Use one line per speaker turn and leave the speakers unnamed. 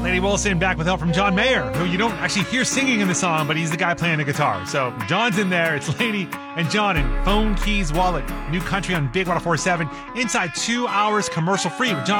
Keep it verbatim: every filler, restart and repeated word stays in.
Lady Wilson back with help from John Mayer, who you don't actually hear singing in the song, but he's the guy playing the guitar. So John's in there. It's Lady and John and Phone Keys Wallet. New country on Big one oh four point seven. Inside two hours commercial free with John.